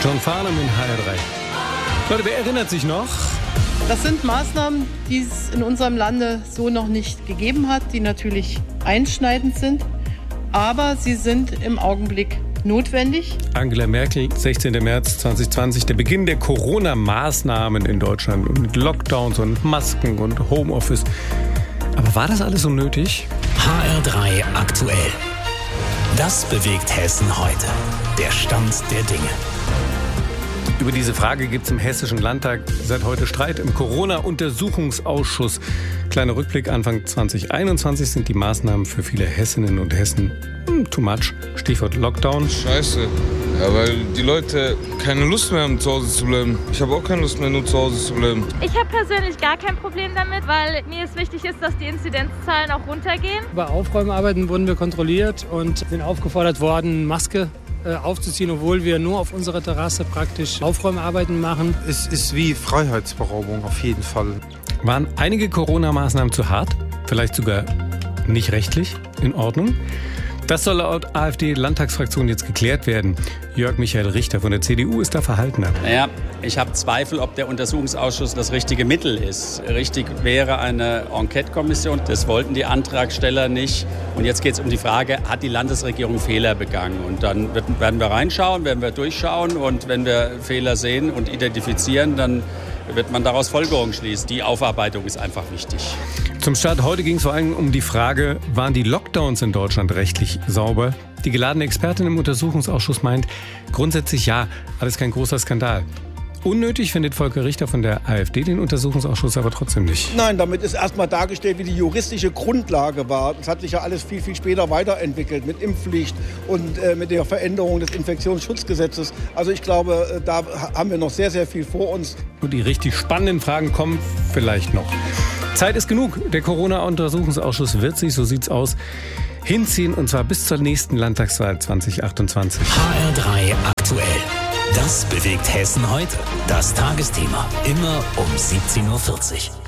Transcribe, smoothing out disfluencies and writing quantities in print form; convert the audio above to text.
John Farnham in HR3. Leute, wer erinnert sich noch? Das sind Maßnahmen, die es in unserem Lande so noch nicht gegeben hat, die natürlich einschneidend sind, aber sie sind im Augenblick notwendig. Angela Merkel, 16. März 2020, der Beginn der Corona-Maßnahmen in Deutschland und mit Lockdowns und Masken und Homeoffice. Aber war das alles so nötig? HR3 aktuell. Das bewegt Hessen heute. Der Stand der Dinge. Über diese Frage gibt es im Hessischen Landtag seit heute Streit im Corona-Untersuchungsausschuss. Kleiner Rückblick, Anfang 2021 sind die Maßnahmen für viele Hessinnen und Hessen too much. Stichwort Lockdown. Scheiße. Ja, weil die Leute keine Lust mehr haben, zu Hause zu bleiben. Ich habe auch keine Lust mehr, nur zu Hause zu bleiben. Ich habe persönlich gar kein Problem damit, weil mir es wichtig ist, dass die Inzidenzzahlen auch runtergehen. Bei Aufräumarbeiten wurden wir kontrolliert und sind aufgefordert worden, Maske aufzuziehen, obwohl wir nur auf unserer Terrasse praktisch Aufräumarbeiten machen. Es ist wie Freiheitsberaubung auf jeden Fall. Waren einige Corona-Maßnahmen zu hart? Vielleicht sogar nicht rechtlich in Ordnung? Das soll laut AfD-Landtagsfraktion jetzt geklärt werden. Jörg Michael Richter von der CDU ist da verhaltener. Naja, ich habe Zweifel, ob der Untersuchungsausschuss das richtige Mittel ist. Richtig wäre eine Enquete-Kommission. Das wollten die Antragsteller nicht. Und jetzt geht es um die Frage, hat die Landesregierung Fehler begangen? Und dann werden wir reinschauen, werden wir durchschauen. Und wenn wir Fehler sehen und identifizieren, dann wird man daraus Folgerungen schließen. Die Aufarbeitung ist einfach wichtig. Zum Start heute ging es vor allem um die Frage, waren die Lockdowns in Deutschland rechtlich sauber? Die geladene Expertin im Untersuchungsausschuss meint, grundsätzlich ja, alles kein großer Skandal. Unnötig findet Volker Richter von der AfD den Untersuchungsausschuss aber trotzdem nicht. Nein, damit ist erstmal dargestellt, wie die juristische Grundlage war. Das hat sich ja alles viel, viel später weiterentwickelt mit Impfpflicht und mit der Veränderung des Infektionsschutzgesetzes. Also ich glaube, da haben wir noch sehr, sehr viel vor uns. Und die richtig spannenden Fragen kommen vielleicht noch. Zeit ist genug. Der Corona-Untersuchungsausschuss wird sich, so sieht's aus, hinziehen und zwar bis zur nächsten Landtagswahl 2028. HR3 aktuell. Das bewegt Hessen heute. Das Tagesthema. Immer um 17.40 Uhr.